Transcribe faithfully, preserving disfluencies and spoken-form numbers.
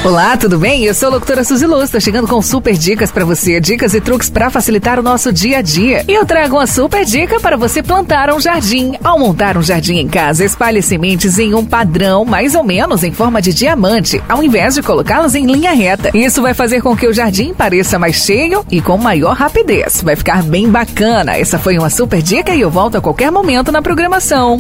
Olá, tudo bem? Eu sou a locutora Suzy Luz, tô chegando com super dicas pra você, dicas e truques pra facilitar o nosso dia a dia. E eu trago uma super dica para você plantar um jardim. Ao montar um jardim em casa, espalhe sementes em um padrão, mais ou menos em forma de diamante, ao invés de colocá-las em linha reta. Isso vai fazer com que o jardim pareça mais cheio e com maior rapidez. Vai ficar bem bacana. Essa foi uma super dica e eu volto a qualquer momento na programação.